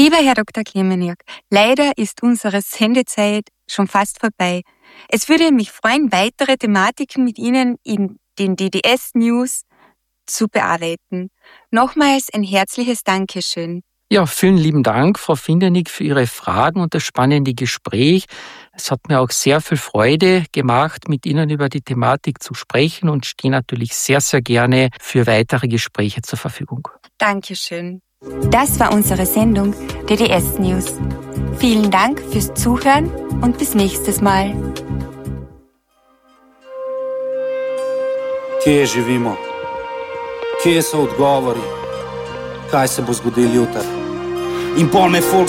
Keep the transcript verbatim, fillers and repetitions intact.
Lieber Herr Doktor Klemeniak, leider ist unsere Sendezeit schon fast vorbei. Es würde mich freuen, weitere Thematiken mit Ihnen in den D D S-News zu bearbeiten. Nochmals ein herzliches Dankeschön. Ja, vielen lieben Dank, Frau Findernig, für Ihre Fragen und das spannende Gespräch. Es hat mir auch sehr viel Freude gemacht, mit Ihnen über die Thematik zu sprechen und stehe natürlich sehr, sehr gerne für weitere Gespräche zur Verfügung. Dankeschön. Das war unsere Sendung D D S-News. Vielen Dank fürs Zuhören und bis nächstes Mal. Kje živimo? Kje so odgovori? Kaj se bo zgodilo jutri? In pol me folk